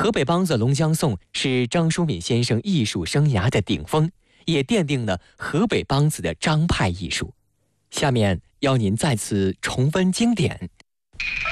河北梆子《龙江颂》是张叔敏先生艺术生涯的顶峰，也奠定了河北梆子的张派艺术。下面邀您再次重温经典，